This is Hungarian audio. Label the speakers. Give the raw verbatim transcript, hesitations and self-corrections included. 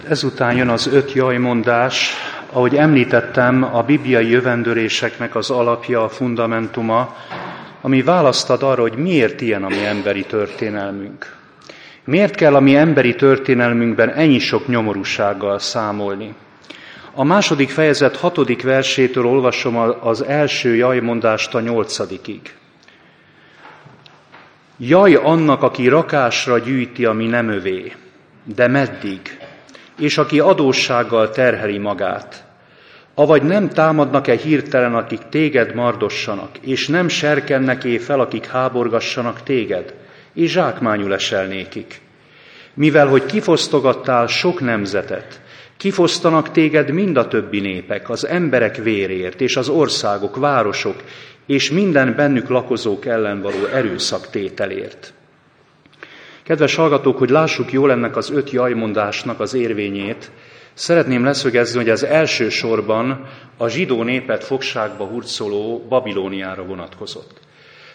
Speaker 1: Ezután jön az öt jajmondás. Ahogy említettem, a bibliai jövendőléseknek az alapja, a fundamentuma, ami választ ad arra, hogy miért ilyen a mi emberi történelmünk. Miért kell a mi emberi történelmünkben ennyi sok nyomorúsággal számolni? A második fejezet hatodik versétől olvasom az első jajmondást a nyolcadikig. Jaj annak, aki rakásra gyűjti, ami nem övé, de meddig? És aki adóssággal terheli magát. Avagy nem támadnak-e hirtelen, akik téged mardossanak, és nem serkennek-e fel, akik háborgassanak téged, és zsákmányul esel nékik. Mivel, hogy kifosztogattál sok nemzetet, kifosztanak téged mind a többi népek, az emberek vérért, és az országok, városok, és minden bennük lakozók ellen való erőszaktételért. Kedves hallgatók, hogy lássuk jól ennek az öt jajmondásnak az érvényét, szeretném leszögezni, hogy az első sorban a zsidó népet fogságba hurcoló Babilóniára vonatkozott.